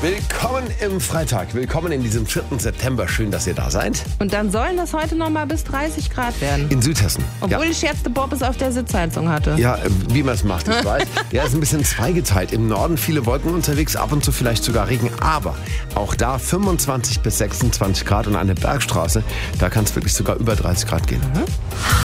Willkommen im Freitag, willkommen in diesem 4. September. Schön, dass ihr da seid. Und dann sollen das heute noch mal bis 30 Grad werden. In Südhessen. Obwohl ich scherzte Bob es auf der Sitzheizung hatte. Ja, wie man es macht, ich weiß. Ja, ist ein bisschen zweigeteilt. Im Norden viele Wolken unterwegs, ab und zu vielleicht sogar Regen. Aber auch da 25 bis 26 Grad und eine Bergstraße, da kann es wirklich sogar über 30 Grad gehen.